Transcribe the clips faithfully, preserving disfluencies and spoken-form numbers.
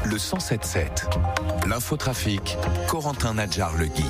le cent sept sept. L'infotrafic, Corentin Nadjar-Legui.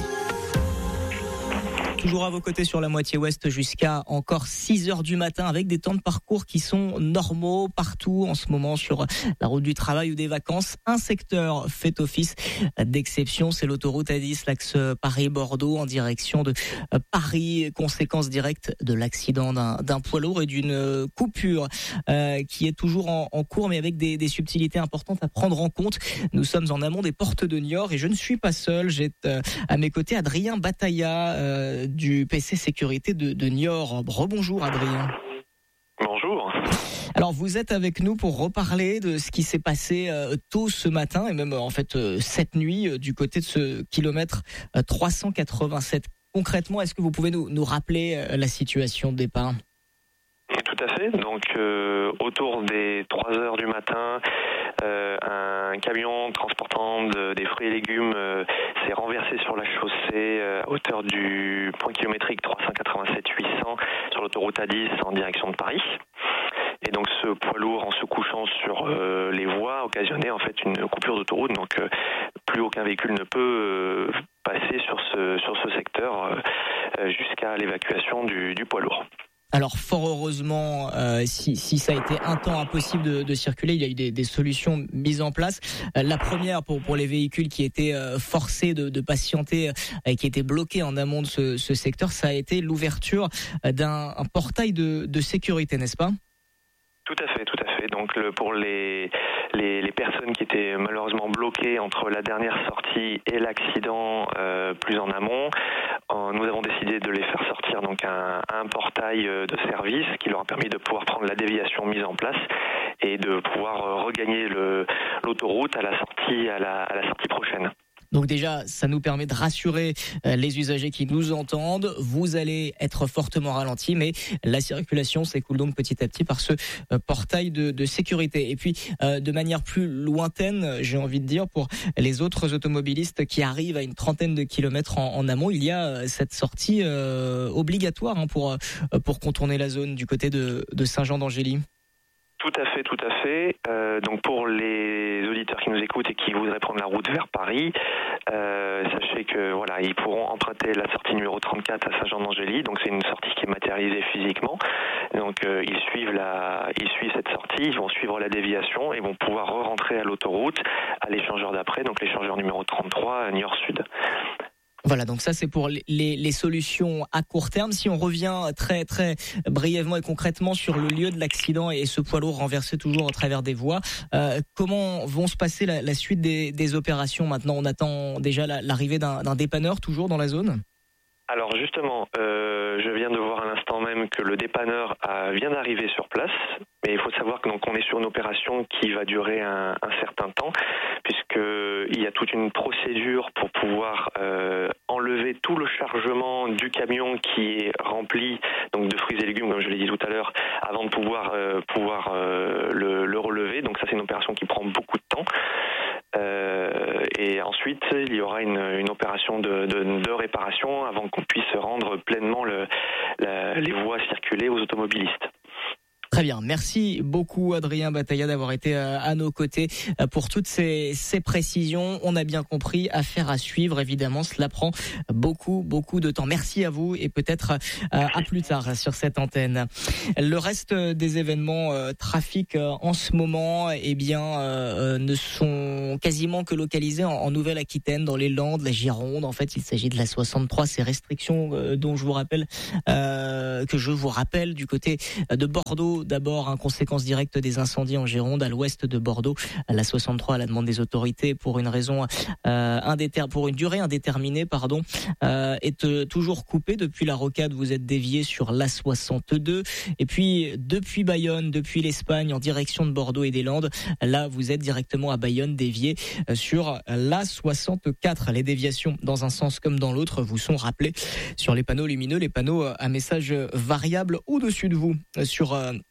Toujours à vos côtés sur la moitié ouest jusqu'à encore six heures du matin avec des temps de parcours qui sont normaux partout en ce moment sur la route du travail ou des vacances. Un secteur fait office d'exception, c'est l'autoroute A dix, l'axe Paris-Bordeaux en direction de Paris, conséquence directe de l'accident d'un, d'un poids lourd et d'une coupure euh, qui est toujours en, en cours mais avec des, des subtilités importantes à prendre en compte. Nous sommes en amont des portes de Niort et je ne suis pas seul, j'ai euh, à mes côtés Adrien Batailla euh, du P C Sécurité de, de Niort. Rebonjour Adrien. Bonjour. Alors vous êtes avec nous pour reparler de ce qui s'est passé euh, tôt ce matin et même euh, en fait euh, cette nuit euh, du côté de ce kilomètre euh, trois cent quatre-vingt-sept. Concrètement, est-ce que vous pouvez nous, nous rappeler euh, la situation de départ ? Tout à fait. Donc euh, autour des trois heures du matin, euh, un camion transportant de, des fruits et légumes euh, s'est renversé sur la chaussée euh, à hauteur du point kilométrique trois cent quatre-vingt-sept huit cents sur l'autoroute A dix en direction de Paris. Et donc ce poids lourd, en se couchant sur euh, les voies, occasionnait en fait une coupure d'autoroute. Donc euh, plus aucun véhicule ne peut euh, passer sur ce sur ce secteur euh, jusqu'à l'évacuation du, du poids lourd. Alors fort heureusement, euh, si, si ça a été un temps impossible de, de circuler, il y a eu des, des solutions mises en place. Euh, la première pour, pour les véhicules qui étaient euh, forcés de, de patienter et qui étaient bloqués en amont de ce, ce secteur, ça a été l'ouverture d'un un portail de, de sécurité, n'est-ce pas ? Tout à fait, tout à fait. Donc le, pour les, les les personnes qui étaient malheureusement bloquées entre la dernière sortie et l'accident euh, plus en amont, euh, nous avons décidé de les faire sortir donc un, un portail de service qui leur a permis de pouvoir prendre la déviation mise en place et de pouvoir regagner le, l'autoroute à la sortie à la, à la sortie prochaine. Donc déjà, ça nous permet de rassurer les usagers qui nous entendent. Vous allez être fortement ralenti, mais la circulation s'écoule donc petit à petit par ce portail de, de sécurité. Et puis, euh, de manière plus lointaine, j'ai envie de dire, pour les autres automobilistes qui arrivent à une trentaine de kilomètres en, en amont, il y a cette sortie euh, obligatoire hein, pour pour contourner la zone du côté de, de Saint-Jean-d'Angély. Tout à fait, tout à fait. Euh, donc pour les auditeurs qui nous écoutent et qui voudraient prendre la route vers Paris, euh, sachez que voilà, ils pourront emprunter la sortie numéro trente-quatre à Saint-Jean-d'Angély. Donc c'est une sortie qui est matérialisée physiquement. Donc euh, ils suivent la, ils suivent cette sortie, ils vont suivre la déviation et vont pouvoir re-rentrer à l'autoroute à l'échangeur d'après, donc l'échangeur numéro trente-trois à Niort Sud. Voilà, donc ça c'est pour les, les solutions à court terme. Si on revient très très brièvement et concrètement sur le lieu de l'accident et ce poids lourd renversé toujours au travers des voies, euh, comment vont se passer la, la suite des, des opérations maintenant ? On attend déjà la, l'arrivée d'un, d'un dépanneur toujours dans la zone ? Alors justement, euh, je viens de voir à l'instant même que le dépanneur a, vient d'arriver sur place, mais il faut savoir que donc on est sur une opération qui va durer un, un certain temps, puisqu'il y a toute une procédure pour pouvoir euh, enlever tout le chargement du camion qui est rempli donc de fruits et légumes, comme je l'ai dit tout à l'heure, avant de pouvoir euh, pouvoir euh, le, le relever. Donc ça c'est une opération qui prend beaucoup de temps. Euh, et ensuite, il y aura une, une opération de, de, de réparation avant qu'on puisse rendre pleinement le, la, les voies circulées aux automobilistes. Très bien, merci beaucoup Adrien Batailla d'avoir été à nos côtés pour toutes ces, ces précisions. On a bien compris, affaire à suivre, évidemment, cela prend beaucoup, beaucoup de temps. Merci à vous et peut-être à plus tard sur cette antenne. Le reste des événements euh, trafic euh, en ce moment, eh bien, euh, ne sont quasiment que localisés en, en Nouvelle-Aquitaine, dans les Landes, la Gironde. En fait, il s'agit de la soixante-trois, ces restrictions euh, dont je vous rappelle, euh, que je vous rappelle du côté de Bordeaux. D'abord, en conséquence directe des incendies en Gironde, à l'ouest de Bordeaux, la soixante-trois à la demande des autorités pour une raison euh, indéter- pour une durée indéterminée, pardon, euh, est euh, toujours coupée. Depuis la rocade, vous êtes dévié sur la soixante-deux. Et puis depuis Bayonne, depuis l'Espagne, en direction de Bordeaux et des Landes, là vous êtes directement à Bayonne, dévié sur la soixante-quatre. Les déviations dans un sens comme dans l'autre vous sont rappelées sur les panneaux lumineux, les panneaux à message variable au-dessus de vous sur euh,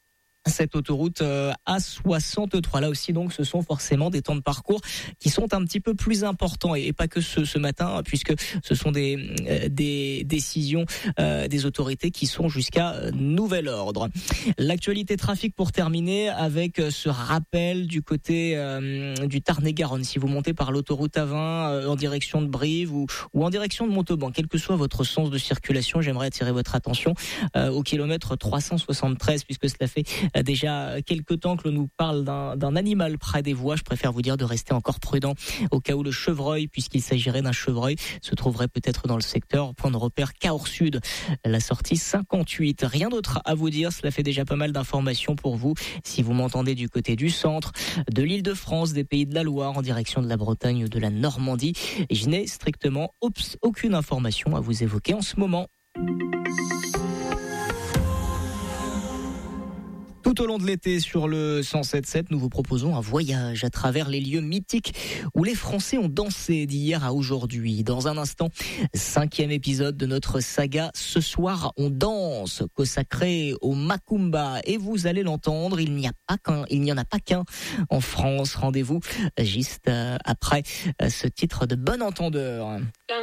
cette autoroute A soixante-trois. Là aussi, donc, ce sont forcément des temps de parcours qui sont un petit peu plus importants et pas que ce, ce matin, puisque ce sont des, des décisions euh, des autorités qui sont jusqu'à nouvel ordre. L'actualité trafic pour terminer avec ce rappel du côté euh, du Tarn-et-Garonne. Si vous montez par l'autoroute A vingt euh, en direction de Brive ou, ou en direction de Montauban, quel que soit votre sens de circulation, j'aimerais attirer votre attention euh, au kilomètre trois cent soixante-treize, puisque cela fait euh, déjà quelques temps que l'on nous parle d'un, d'un animal près des voies. Je préfère vous dire de rester encore prudent au cas où le chevreuil, puisqu'il s'agirait d'un chevreuil, se trouverait peut-être dans le secteur. Point de repère Cahors Sud, la sortie cinquante-huit. Rien d'autre à vous dire, cela fait déjà pas mal d'informations pour vous. Si vous m'entendez du côté du centre, de l'Île-de-France, des Pays de la Loire, en direction de la Bretagne ou de la Normandie, je n'ai strictement aucune information à vous évoquer en ce moment. Tout au long de l'été, sur le cent sept sept, nous vous proposons un voyage à travers les lieux mythiques où les Français ont dansé d'hier à aujourd'hui. Dans un instant, cinquième épisode de notre saga Ce soir on danse, consacré au Macumba. Et vous allez l'entendre, il n'y a pas qu'un, il n'y en a pas qu'un en France. Rendez-vous juste après ce titre de Bon Entendeur.